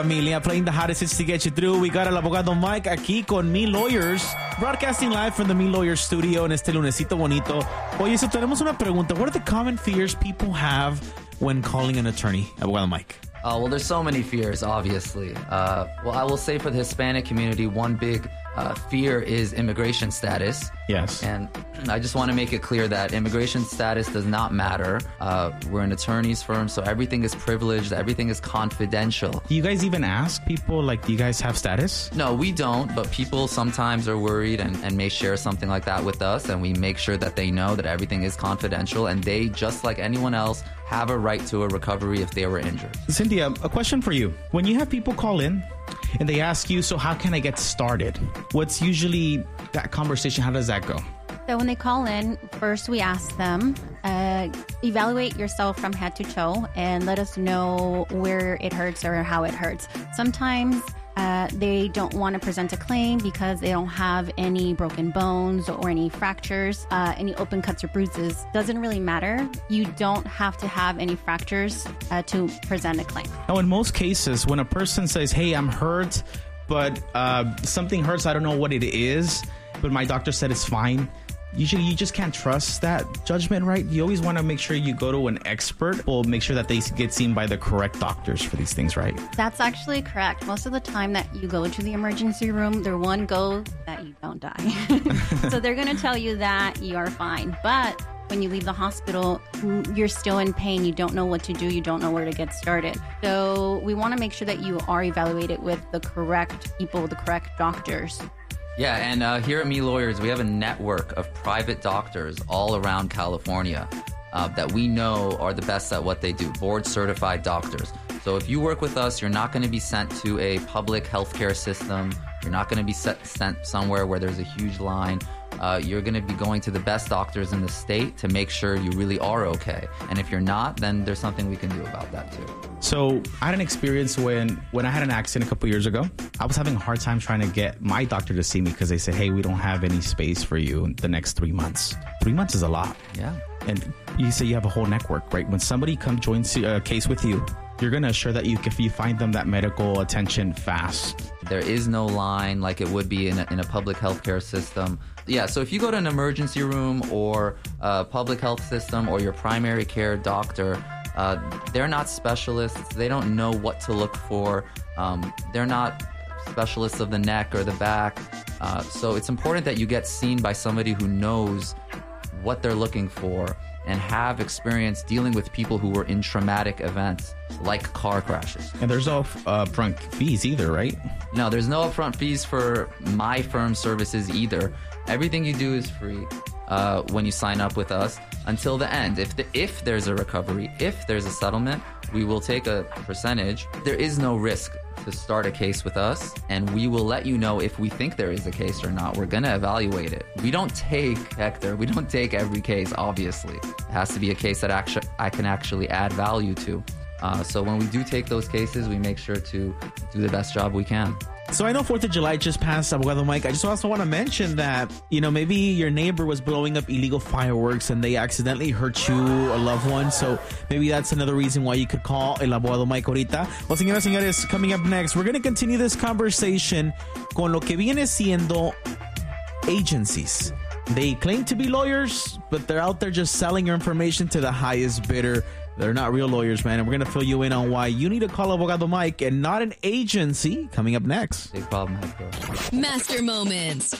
Familia, playing the hottest hits to get you through. We got El Abogado Mike aquí con Mi Lawyers, broadcasting live from the Mi Lawyers studio en este lunesito bonito. Oye, so tenemos una pregunta. What are the common fears people have when calling an attorney? Abogado Mike. Well, there's so many fears, obviously. Well, I will say for the Hispanic community, one big fear is immigration status. Yes. And I just want to make it clear that immigration status does not matter. We're an attorney's firm, so everything is privileged, everything is confidential. Do you guys even ask people, like, do you guys have status? No, we don't, but people sometimes are worried and may share something like that with us, and we make sure that they know that everything is confidential, and they, just like anyone else, have a right to a recovery if they were injured. Cynthia, a question for you. When you have people call in and they ask you, so how can I get started? What's usually that conversation? How does that go? So when they call in, first we ask them, evaluate yourself from head to toe and let us know where it hurts or how it hurts. Sometimes they don't want to present a claim because they don't have any broken bones or any fractures, any open cuts or bruises. Doesn't really matter. You don't have to have any fractures to present a claim. Now, in most cases, when a person says, hey, I'm hurt, but something hurts, I don't know what it is, but my doctor said it's fine. Usually you just can't trust that judgment, right? You always want to make sure you go to an expert or make sure that they get seen by the correct doctors for these things, right? That's actually correct. Most of the time that you go into the emergency room, their one goal that you don't die. So they're going to tell you that you are fine. But when you leave the hospital, you're still in pain. You don't know what to do. You don't know where to get started. So we want to make sure that you are evaluated with the correct people, the correct doctors. Yeah, and here at Me Lawyers, we have a network of private doctors all around California that we know are the best at what they do, board-certified doctors. So if you work with us, you're not going to be sent to a public healthcare system. You're not going to be sent somewhere where there's a huge line. You're going to be going to the best doctors in the state to make sure you really are okay. And if you're not, then there's something we can do about that too. So I had an experience when I had an accident a couple years ago. I was having a hard time trying to get my doctor to see me because they said, hey, we don't have any space for you in the next 3 months. 3 months is a lot. Yeah. And you say you have a whole network, right? When somebody joins a case with you, you're going to assure that you find them that medical attention fast. There is no line like it would be in a public healthcare system. Yeah, so if you go to an emergency room or a public health system or your primary care doctor, they're not specialists. They don't know what to look for. They're not specialists of the neck or the back. So it's important that you get seen by somebody who knows what they're looking for and have experience dealing with people who were in traumatic events like car crashes. And there's no upfront fees either, right? No, there's no upfront fees for my firm services either. Everything you do is free when you sign up with us until the end. If there's a recovery, if there's a settlement, we will take a percentage. There is no risk to start a case with us, and we will let you know if we think there is a case or not. We're going to evaluate it. We don't take every case, obviously. It has to be a case that I can actually add value to. So when we do take those cases, we make sure to do the best job we can. So I know 4th of July just passed, Abogado Mike. I just also want to mention that, maybe your neighbor was blowing up illegal fireworks and they accidentally hurt you, a loved one. So maybe that's another reason why you could call El Abogado Mike ahorita. Well, señoras y señores, coming up next, we're going to continue this conversation con lo que viene siendo agencies. They claim to be lawyers, but they're out there just selling your information to the highest bidder. They're not real lawyers, man. And we're going to fill you in on why you need to call Abogado Mike and not an agency. Coming up next. Big problem, Master Moments